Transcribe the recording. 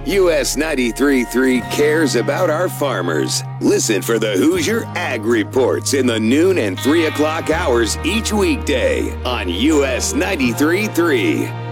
US 93.3 cares about our farmers. Listen for the Hoosier Ag Reports in the noon and 3 o'clock hours each weekday on US 93.3.